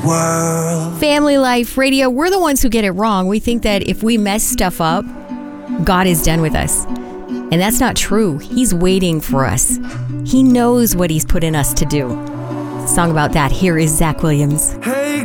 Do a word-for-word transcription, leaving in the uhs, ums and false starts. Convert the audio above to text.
World. Family Life Radio, we're the ones who get it wrong. We think that if we mess stuff up, God is done with us. And that's not true. He's waiting for us. He knows what he's put in us to do. Song about that. Here is Zach Williams. Hey.